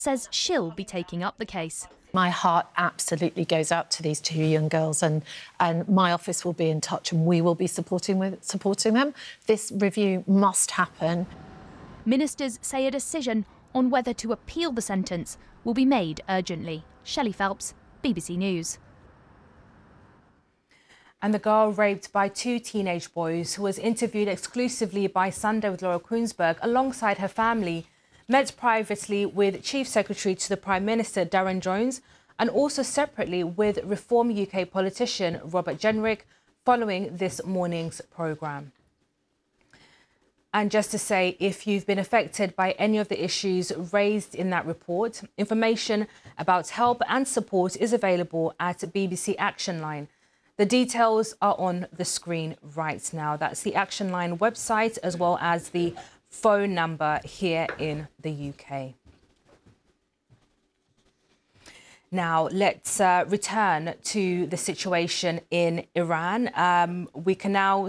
says she'll be taking up the case. My heart absolutely goes out to these two young girls, and my office will be in touch and we will be supporting them. This review must happen. Ministers say a decision on whether to appeal the sentence will be made urgently. Shelley Phelps, BBC News. And the girl raped by two teenage boys, who was interviewed exclusively by Sunday with Laura Kuenssberg alongside her family, met privately with Chief Secretary to the Prime Minister Darren Jones and also separately with Reform UK politician Robert Jenrick following this morning's programme. And just to say, if you've been affected by any of the issues raised in that report, information about help and support is available at BBC Action Line. The details are on the screen right now. That's the Action Line website as well as the phone number here in the UK. Now, let's return to the situation in Iran. We can now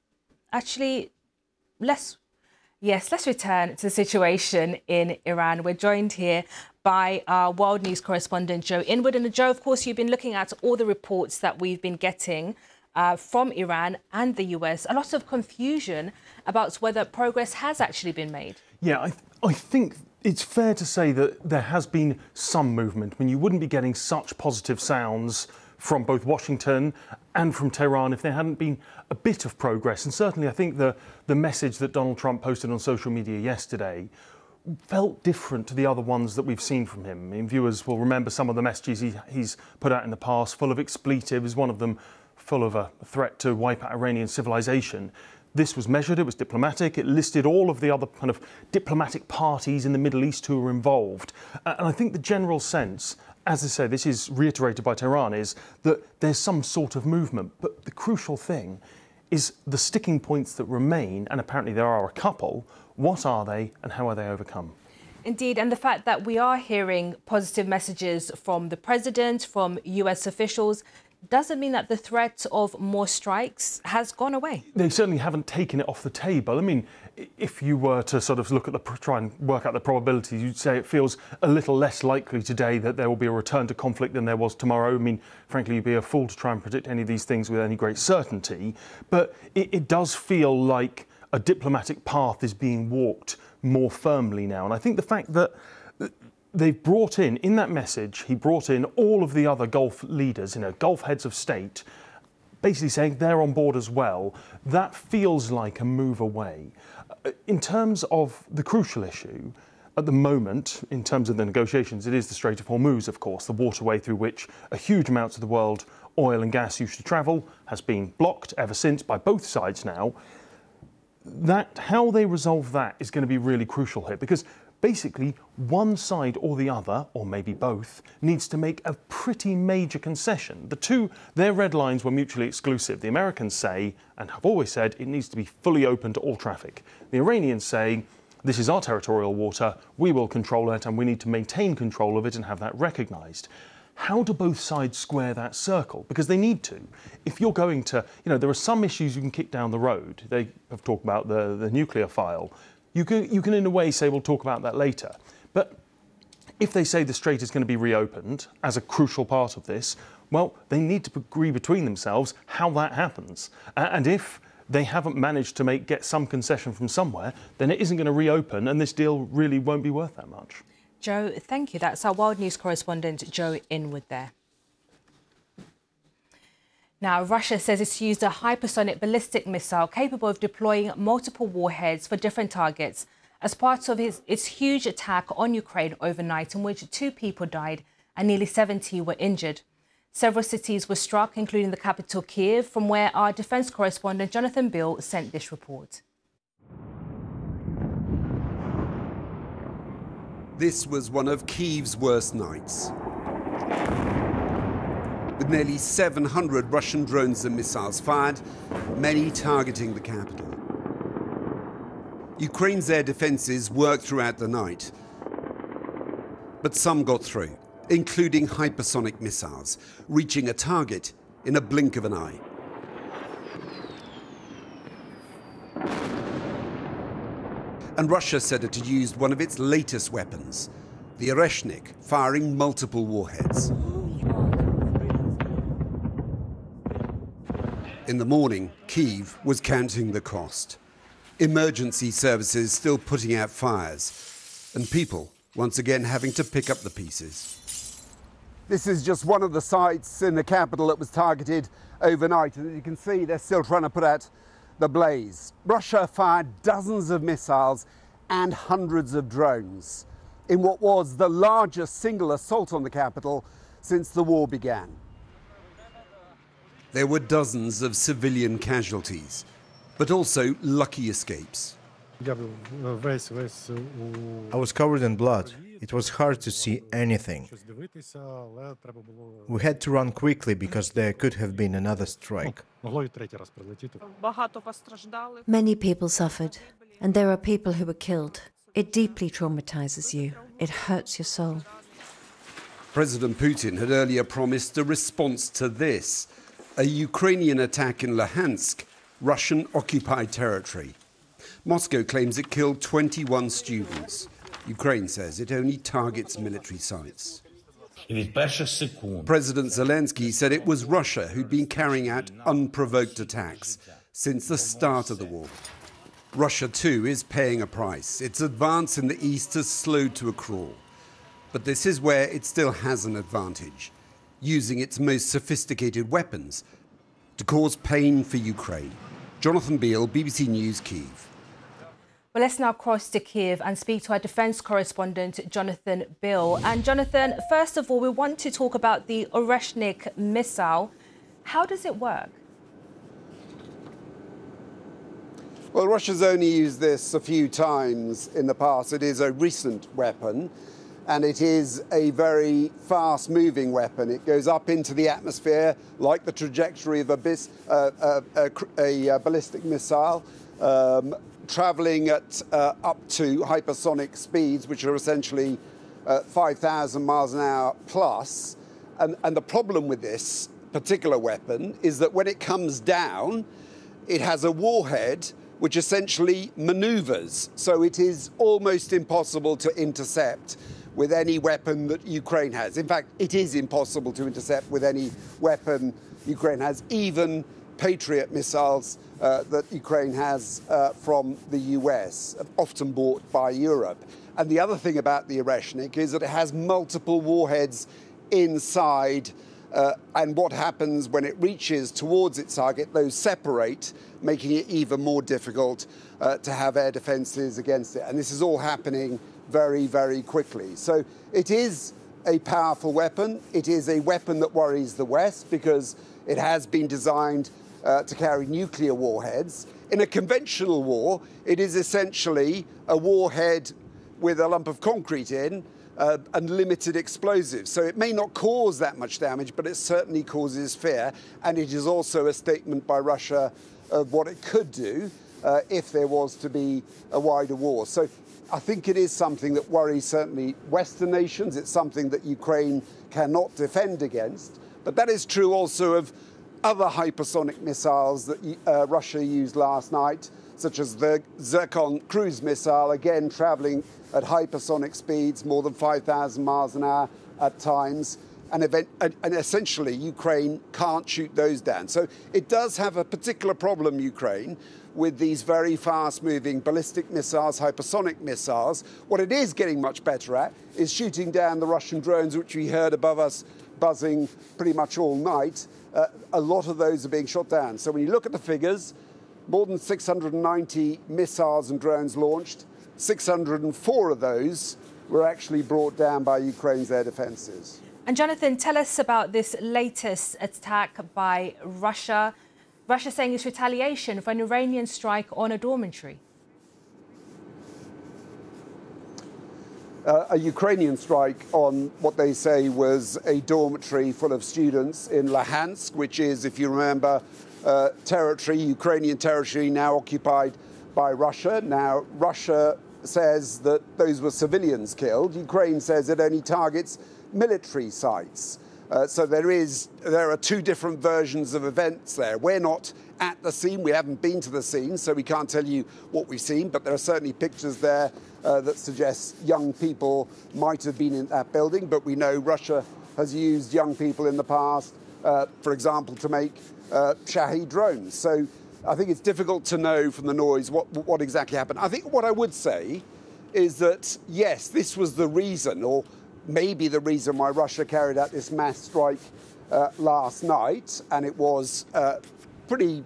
let's return to the situation in Iran. We're joined here by our World News correspondent, Joe Inwood. And Joe, of course, you've been looking at all the reports that we've been getting from Iran and the US. A lot of confusion about whether progress has actually been made. Yeah, I think it's fair to say that there has been some movement. I mean, you wouldn't be getting such positive sounds from both Washington and from Tehran if there hadn't been a bit of progress. And certainly I think the message that Donald Trump posted on social media yesterday felt different to the other ones that we've seen from him. I mean, viewers will remember some of the messages he's put out in the past, full of expletives, one of them full of a threat to wipe out Iranian civilization. This was measured, it was diplomatic, it listed all of the other kind of diplomatic parties in the Middle East who were involved. And I think the general sense, as I say, this is reiterated by Tehran, is that there's some sort of movement. But the crucial thing is the sticking points that remain, and apparently there are a couple. What are they and how are they overcome? Indeed, and the fact that we are hearing positive messages from the president, from US officials, doesn't mean that the threat of more strikes has gone away. They certainly haven't taken it off the table. I mean, if you were to sort of look at try and work out the probabilities, you'd say it feels a little less likely today that there will be a return to conflict than there was tomorrow. I mean, frankly, you'd be a fool to try and predict any of these things with any great certainty. But it does feel like a diplomatic path is being walked more firmly now. And I think the fact that they've brought in that message, he brought in all of the other Gulf leaders, Gulf heads of state, basically saying they're on board as well. That feels like a move away. In terms of the crucial issue, at the moment, in terms of the negotiations, it is the Strait of Hormuz, of course, the waterway through which a huge amounts of the world oil and gas used to travel, has been blocked ever since by both sides now. How they resolve that is going to be really crucial here, because basically one side or the other, or maybe both, needs to make a pretty major concession. Their red lines were mutually exclusive. The Americans say, and have always said, it needs to be fully open to all traffic. The Iranians say, this is our territorial water, we will control it, and we need to maintain control of it and have that recognised. How do both sides square that circle? Because they need to. If you're going to, there are some issues you can kick down the road. They have talked about the nuclear file. You can in a way say, we'll talk about that later. But if they say the strait is going to be reopened as a crucial part of this, well, they need to agree between themselves how that happens. And if they haven't managed to get some concession from somewhere, then it isn't going to reopen and this deal really won't be worth that much. Joe, thank you. That's our World News correspondent, Joe Inwood there. Now, Russia says it's used a hypersonic ballistic missile capable of deploying multiple warheads for different targets as part of its huge attack on Ukraine overnight, in which 2 people died and nearly 70 were injured. Several cities were struck, including the capital, Kyiv, from where our defence correspondent, Jonathan Bill, sent this report. This was one of Kyiv's worst nights, with nearly 700 Russian drones and missiles fired, many targeting the capital. Ukraine's air defences worked throughout the night, but some got through, including hypersonic missiles, reaching a target in a blink of an eye. And Russia said it had used one of its latest weapons, the Oreshnik firing multiple warheads. In the morning, Kyiv was counting the cost. Emergency services still putting out fires, and people once again having to pick up the pieces. This is just one of the sites in the capital that was targeted overnight, and as you can see, they're still trying to put out the blaze. Russia fired dozens of missiles and hundreds of drones in what was the largest single assault on the capital since the war began. There were dozens of civilian casualties, but also lucky escapes. I was covered in blood. It was hard to see anything. We had to run quickly because there could have been another strike. Many people suffered, and there are people who were killed. It deeply traumatizes you. It hurts your soul. President Putin had earlier promised a response to this, a Ukrainian attack in Luhansk, Russian-occupied territory. Moscow claims it killed 21 students. Ukraine says it only targets military sites. President Zelensky said it was Russia who'd been carrying out unprovoked attacks since the start of the war. Russia, too, is paying a price. Its advance in the east has slowed to a crawl. But this is where it still has an advantage, using its most sophisticated weapons to cause pain for Ukraine. Jonathan Beale, BBC News, Kyiv. Well, let's now cross to Kyiv and speak to our defence correspondent, Jonathan Beale. And Jonathan, first of all, we want to talk about the Oreshnik missile. How does it work? Well, Russia's only used this a few times in the past. It is a recent weapon, and it is a very fast-moving weapon. It goes up into the atmosphere like the trajectory of a ballistic missile, travelling at up to hypersonic speeds, which are essentially 5,000 miles an hour plus. And the problem with this particular weapon is that when it comes down, it has a warhead which essentially manoeuvres. So it is almost impossible to intercept with any weapon that Ukraine has. In fact, it is impossible to intercept with any weapon Ukraine has, even Patriot missiles that Ukraine has from the US, often bought by Europe. And the other thing about the Oreshnik is that it has multiple warheads inside, and what happens when it reaches towards its target, those separate, making it even more difficult to have air defences against it. And this is all happening very, very quickly. So it is a powerful weapon. It is a weapon that worries the West because it has been designed to carry nuclear warheads. In a conventional war, it is essentially a warhead with a lump of concrete in and limited explosives. So it may not cause that much damage, but it certainly causes fear. And it is also a statement by Russia of what it could do if there was to be a wider war. So I think it is something that worries certainly Western nations. It's something that Ukraine cannot defend against. But that is true also of other hypersonic missiles that Russia used last night, such as the Zircon cruise missile, again travelling at hypersonic speeds, more than 5,000 miles an hour at times. And essentially, Ukraine can't shoot those down. So it does have a particular problem, Ukraine, with these very fast-moving ballistic missiles, hypersonic missiles. What it is getting much better at is shooting down the Russian drones, which we heard above us buzzing pretty much all night. A lot of those are being shot down. So when you look at the figures, more than 690 missiles and drones launched, 604 of those were actually brought down by Ukraine's air defences. And Jonathan, tell us about this latest attack by Russia. Russia saying it's retaliation for an Iranian strike on a dormitory. A Ukrainian strike on what they say was a dormitory full of students in Luhansk, which is, if you remember, territory, Ukrainian territory now occupied by Russia. Now, Russia says that those were civilians killed. Ukraine says it only targets military sites. So there are two different versions of events there. We're not at the scene. We haven't been to the scene, so we can't tell you what we've seen. But there are certainly pictures there that suggest young people might have been in that building. But we know Russia has used young people in the past, for example, to make Shahed drones. So I think it's difficult to know from the noise what exactly happened. I think what I would say is that, yes, this was the reason, or maybe the reason why Russia carried out this mass strike last night, and it was pretty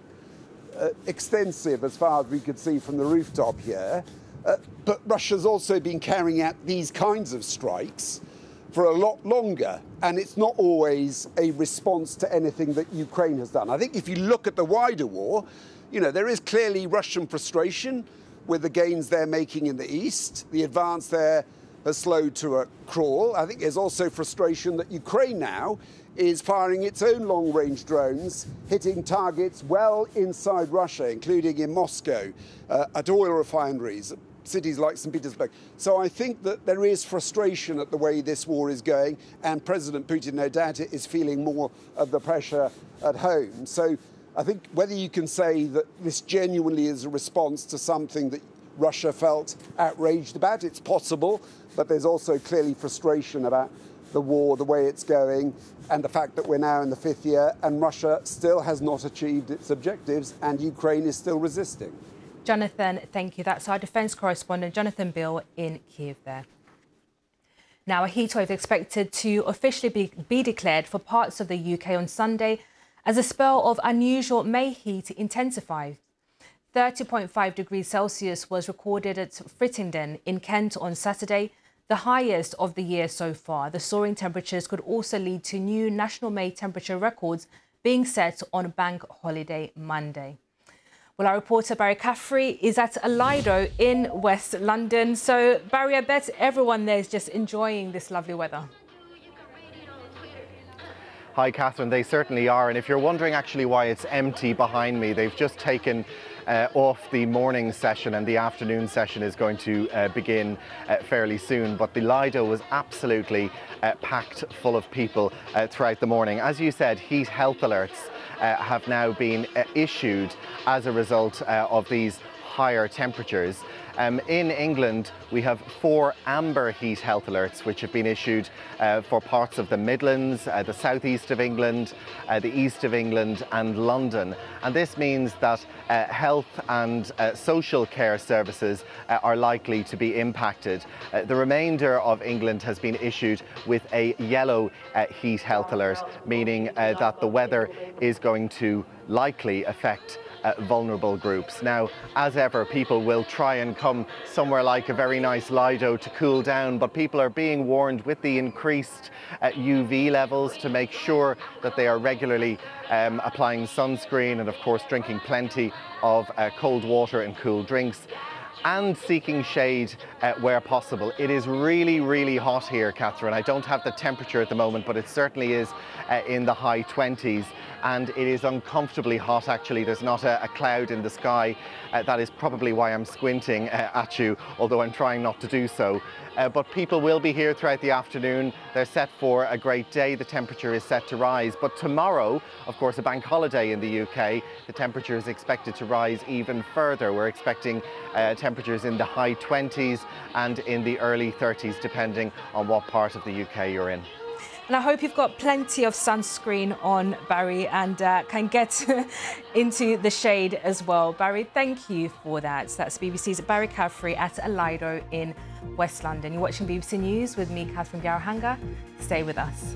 extensive as far as we could see from the rooftop here. But Russia's also been carrying out these kinds of strikes for a lot longer, and it's not always a response to anything that Ukraine has done. I think if you look at the wider war, you know, there is clearly Russian frustration with the gains they're making in the east. The advance there has slowed to a crawl. I think there's also frustration that Ukraine now is firing its own long-range drones, hitting targets well inside Russia, including in Moscow, at oil refineries, cities like St. Petersburg. So I think that there is frustration at the way this war is going, and President Putin, no doubt, is feeling more of the pressure at home. So I think whether you can say that this genuinely is a response to something that Russia felt outraged about, it's possible, but there's also clearly frustration about the war, the way it's going, and the fact that we're now in the 5th year and Russia still has not achieved its objectives and Ukraine is still resisting. Jonathan, thank you. That's our defence correspondent, Jonathan Bill, in Kiev there. Now, a heatwave is expected to officially be declared for parts of the UK on Sunday as a spell of unusual May heat intensifies. 30.5 degrees Celsius was recorded at Frittenden in Kent on Saturday, the highest of the year so far. The soaring temperatures could also lead to new national May temperature records being set on Bank Holiday Monday. Well, our reporter Barry Caffrey is at Lido in West London. So, Barry, I bet everyone there is just enjoying this lovely weather. Hi, Catherine. They certainly are. And if you're wondering actually why it's empty behind me, they've just taken off the morning session and the afternoon session is going to begin fairly soon. But the Lido was absolutely packed full of people throughout the morning. As you said, heat health alerts have now been issued as a result of these higher temperatures. In England, we have 4 amber heat health alerts which have been issued for parts of the Midlands, the southeast of England, the east of England and London. And this means that health and social care services are likely to be impacted. The remainder of England has been issued with a yellow heat health alert, meaning that the weather is going to likely affect vulnerable groups. Now, as ever, people will try and come somewhere like a very nice Lido to cool down, but people are being warned with the increased UV levels to make sure that they are regularly applying sunscreen and, of course, drinking plenty of cold water and cool drinks, and seeking shade where possible. It is really, really hot here, Catherine. I don't have the temperature at the moment, but it certainly is in the high 20s. And it is uncomfortably hot, actually. There's not a cloud in the sky. That is probably why I'm squinting at you, although I'm trying not to do so. But people will be here throughout the afternoon. They're set for a great day. The temperature is set to rise. But tomorrow, of course, a bank holiday in the UK, the temperature is expected to rise even further. We're expecting temperatures in the high 20s and in the early 30s, depending on what part of the UK you're in. And I hope you've got plenty of sunscreen on, Barry, and can get into the shade as well. Barry, thank you for that. That's BBC's Barry Caffrey at Lido in West London. You're watching BBC News with me, Catherine Biarahanga. Stay with us.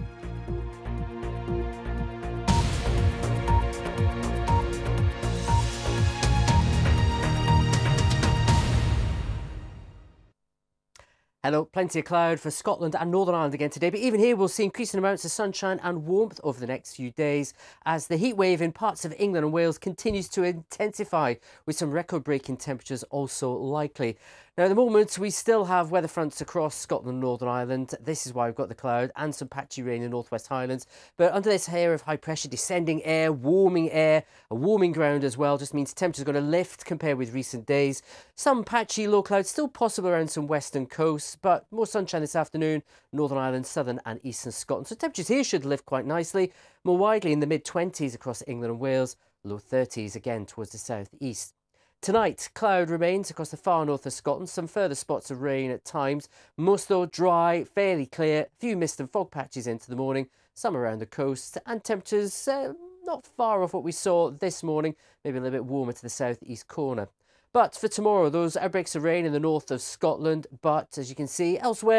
Hello, plenty of cloud for Scotland and Northern Ireland again today, but even here we'll see increasing amounts of sunshine and warmth over the next few days as the heat wave in parts of England and Wales continues to intensify, with some record-breaking temperatures also likely. Now, at the moment, we still have weather fronts across Scotland and Northern Ireland. This is why we've got the cloud and some patchy rain in the Northwest Highlands. But under this air of high pressure, descending air, a warming ground as well, just means temperatures are going to lift compared with recent days. Some patchy low clouds still possible around some western coasts, clouds, but more sunshine this afternoon, Northern Ireland, southern and eastern Scotland. So temperatures here should lift quite nicely, more widely in the mid-20s across England and Wales, low 30s again towards the south-east. Tonight, cloud remains across the far north of Scotland, some further spots of rain at times, most though dry, fairly clear, a few mist and fog patches into the morning, some around the coast, and temperatures not far off what we saw this morning, maybe a little bit warmer to the south-east corner. But for tomorrow, those outbreaks of rain in the north of Scotland, but as you can see, elsewhere